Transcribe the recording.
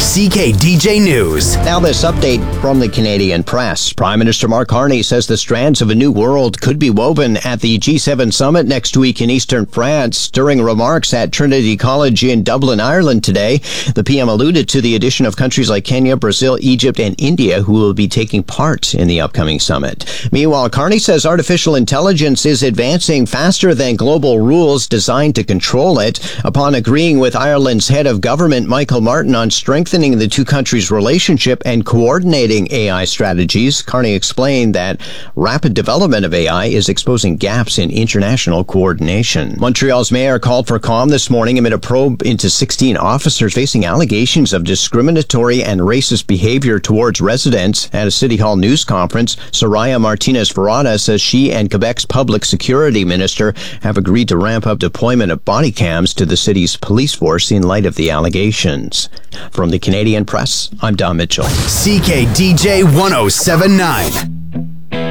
CKDJ News. Now this update from the Canadian press. Prime Minister Mark Carney says the strands of a new world could be woven at the G7 summit next week in eastern France. During remarks at Trinity College in Dublin, Ireland today, the PM alluded to the addition of countries like Kenya, Brazil, Egypt, and India who will be taking part in the upcoming summit. Meanwhile, Carney says artificial intelligence is advancing faster than global rules designed to control it. Upon agreeing with Ireland's head of government, Michael Martin, on strengthening the two countries' relationship and coordinating AI strategies, Carney explained that rapid development of AI is exposing gaps in international coordination. Montreal's mayor called for calm this morning amid a probe into 16 officers facing allegations of discriminatory and racist behavior towards residents. At a City Hall news conference, Soraya Martinez-Ferrada says she and Quebec's public security minister have agreed to ramp up deployment of body cams to the city's police force in light of the allegations. From the Canadian press, I'm Don Mitchell. CKDJ 1079.